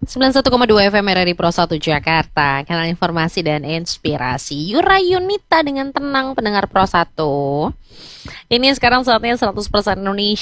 91,2 FM RRI Pro 1 Jakarta, kanal informasi dan inspirasi. Yura Yunita dengan tenang pendengar Pro 1. Ini sekarang saatnya 100% Indonesia